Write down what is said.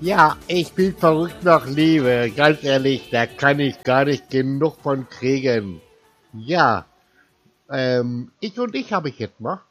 Ja, ich bin verrückt nach Liebe. Ganz ehrlich, da kann ich gar nicht genug von kriegen. Ja, ich und ich habe ich jetzt mal.